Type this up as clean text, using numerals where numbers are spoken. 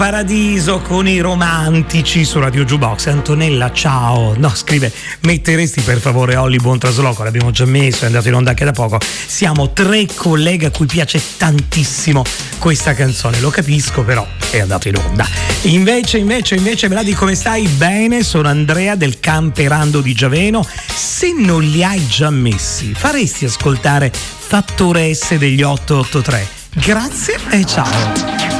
Paradiso con i romantici su Radio Jukebox. Antonella, ciao. No, scrive: metteresti per favore Olly buon trasloco? L'abbiamo già messo, è andato in onda anche da poco. Siamo 3 colleghe a cui piace tantissimo questa canzone, lo capisco, però è andato in onda. Invece, Meladi, come stai? Bene, sono Andrea del Camperando di Giaveno. Se non li hai già messi, faresti ascoltare Fattore S degli 883. Grazie e ciao.